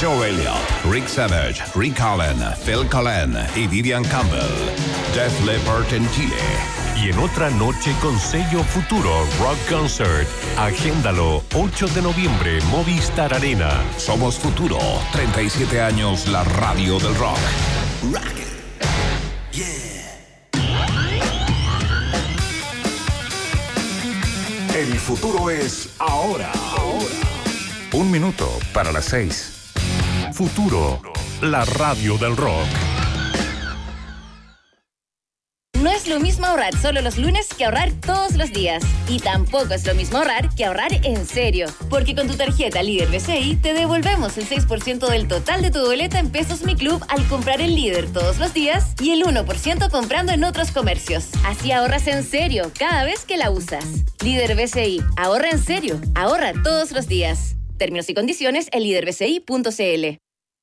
Joe Elliott, Rick Savage, Rick Allen, Phil Collen y Vivian Campbell. Def Leppard en Chile. Y en otra noche con sello Futuro Rock Concert. Agéndalo, 8 de noviembre, Movistar Arena. Somos Futuro, 37 años la radio del rock. Rock it. Yeah. El futuro es ahora. 1 minuto para las 6. Futuro, la radio del rock. No es lo mismo ahorrar solo los lunes que ahorrar todos los días. Y tampoco es lo mismo ahorrar que ahorrar en serio. Porque con tu tarjeta Líder BCI te devolvemos el 6% del total de tu boleta en Pesos Mi Club al comprar en Líder todos los días y el 1% comprando en otros comercios. Así ahorras en serio cada vez que la usas. Líder BCI. Ahorra en serio. Ahorra todos los días. Términos y condiciones en liderbci.cl.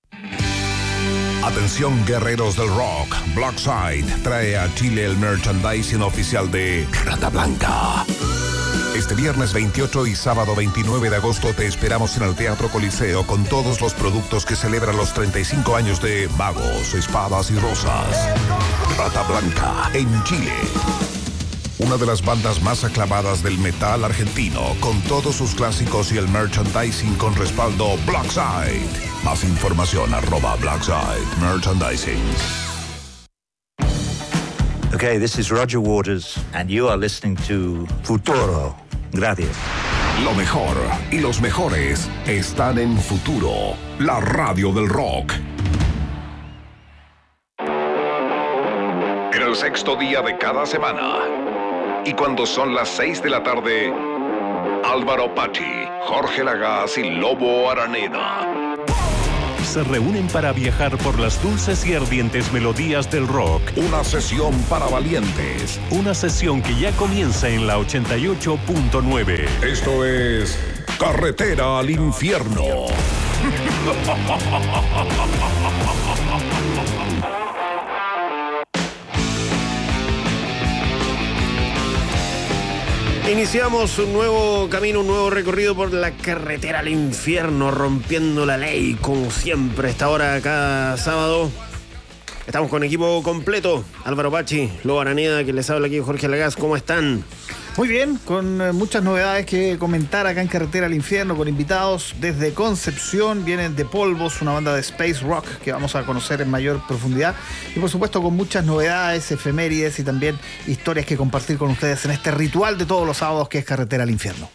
Atención guerreros del rock, Blackside trae a Chile el merchandising oficial de Rata Blanca. Este viernes 28 y sábado 29 de agosto te esperamos en el Teatro Coliseo con todos los productos que celebran los 35 años de Magos, Espadas y Rosas. Rata Blanca en Chile. Una de las bandas más aclamadas del metal argentino, con todos sus clásicos y el merchandising con respaldo Blackside. Más información @Blackside Merchandising. Okay, this is Roger Waters, and you are listening to Futuro. Gracias. Lo mejor y los mejores están en Futuro, la radio del rock. En el sexto día de cada semana. Y cuando son las 6 de la tarde, Álvaro Pachi, Jorge Lagaz y Lobo Araneda se reúnen para viajar por las dulces y ardientes melodías del rock. Una sesión para valientes. Una sesión que ya comienza en la 88.9. Esto es Carretera al Infierno. Iniciamos un nuevo camino, un nuevo recorrido por la carretera al infierno, rompiendo la ley, como siempre, a esta hora cada sábado. Estamos con equipo completo. Álvaro Pachi, Lobo Araneda, que les habla aquí, Jorge Lagaz. ¿Cómo están? Muy bien, con muchas novedades que comentar acá en Carretera al Infierno, con invitados desde Concepción. Vienen de Polvos, una banda de space rock que vamos a conocer en mayor profundidad. Y por supuesto con muchas novedades, efemérides y también historias que compartir con ustedes en este ritual de todos los sábados que es Carretera al Infierno.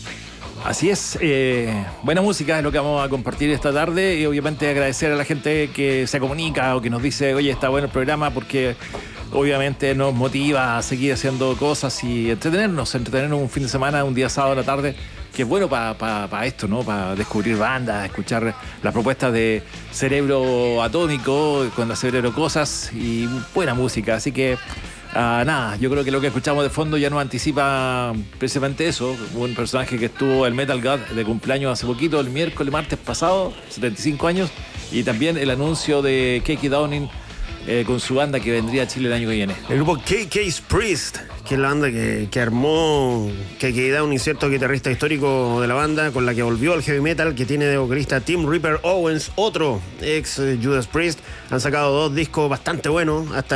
Así es, buena música es lo que vamos a compartir esta tarde y obviamente agradecer a la gente que se comunica o que nos dice, oye, está bueno el programa, porque obviamente nos motiva a seguir haciendo cosas y entretenernos un fin de semana, un día sábado a la tarde, que es bueno para esto, ¿no? Para descubrir bandas, escuchar las propuestas de Cerebro Atómico, con la Cerebro Cosas y buena música, así que nada, yo creo que lo que escuchamos de fondo ya nos anticipa precisamente eso. Un personaje que estuvo el Metal God de cumpleaños hace poquito, el martes pasado, 75 años, y también el anuncio de KK Downing con su banda que vendría a Chile el año que viene. El grupo KK's Priest, que es la banda que armó KK Downing, cierto guitarrista histórico de la banda, con la que volvió al heavy metal, que tiene de vocalista Tim Ripper Owens, otro ex Judas Priest. Han sacado 2 discos bastante buenos hasta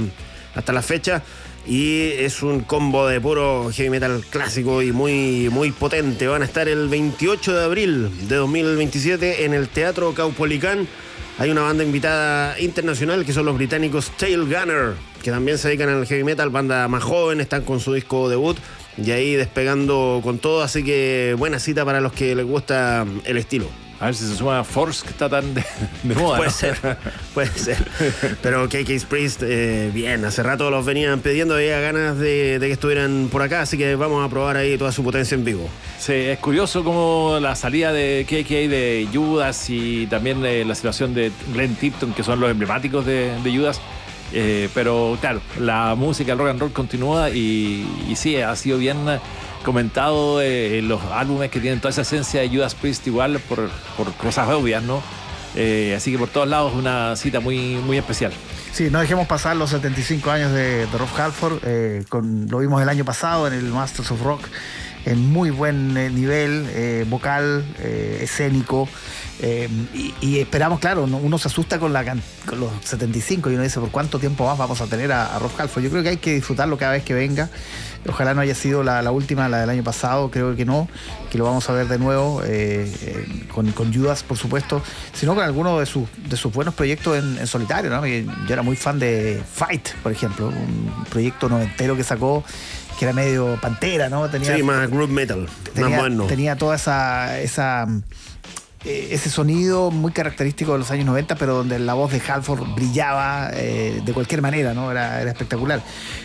la fecha, y es un combo de puro heavy metal clásico y muy, muy potente. Van a estar el 28 de abril de 2027 en el Teatro Caupolicán. Hay una banda invitada internacional que son los británicos Tail Gunner, que también se dedican al heavy metal, banda más joven, están con su disco debut y ahí despegando con todo, así que buena cita para los que les gusta el estilo. A ver si se suma Force, que está tan de moda. Puede ser. Pero KK's Priest, bien, hace rato los venían pidiendo, había ganas de que estuvieran por acá, así que vamos a probar ahí toda su potencia en vivo. Sí, es curioso como la salida de KK, de Judas, y también la situación de Glenn Tipton, que son los emblemáticos de Judas. Pero claro, la música, el rock and roll continúa y sí, ha sido bien comentado los álbumes que tienen toda esa esencia de Judas Priest, igual por cosas obvias, ¿no? Así que por todos lados una cita muy, muy especial. Sí, no dejemos pasar los 75 años de Rob Halford. Lo vimos el año pasado en el Masters of Rock, en muy buen nivel vocal, escénico. Y esperamos, claro, uno se asusta con los 75 y uno dice, ¿por cuánto tiempo más vamos a tener a Rob Halford? Yo creo que hay que disfrutarlo cada vez que venga. Ojalá no haya sido la última, la del año pasado, creo que no, que lo vamos a ver de nuevo, con Judas, por supuesto, sino con alguno de sus buenos proyectos en solitario, ¿no? Yo era muy fan de Fight, por ejemplo, un proyecto noventero que sacó, que era medio Pantera, ¿no? Sí, más groove metal, más bueno. Tenía toda ese sonido muy característico de los años 90, pero donde la voz de Halford brillaba de cualquier manera, ¿no? Era espectacular.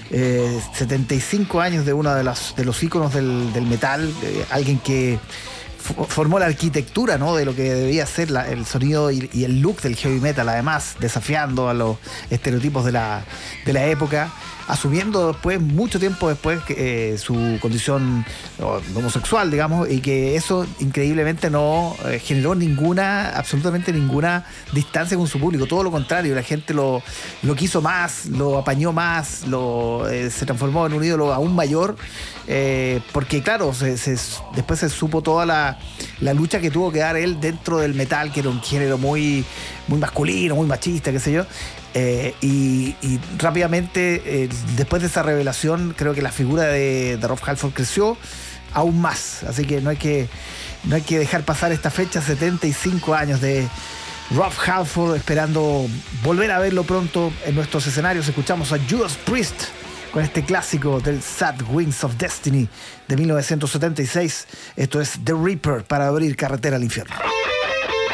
75 años de uno de los íconos del metal, alguien que formó la arquitectura, ¿no? De lo que debía ser el sonido y el look del heavy metal, además desafiando a los estereotipos de la época, asumiendo después, mucho tiempo después, su condición homosexual, digamos, y que eso increíblemente no generó absolutamente ninguna distancia con su público. Todo lo contrario, la gente lo quiso más, lo apañó más, se transformó en un ídolo aún mayor, porque claro, después se supo toda la lucha que tuvo que dar él dentro del metal, que era un género muy, muy masculino, muy machista, qué sé yo. Y rápidamente, después de esa revelación, creo que la figura de Rob Halford creció aún más. Así que no hay que dejar pasar esta fecha, 75 años de Rob Halford, esperando volver a verlo pronto en nuestros escenarios. Escuchamos a Judas Priest con este clásico del Sad Wings of Destiny de 1976. Esto es The Reaper para abrir carretera al infierno.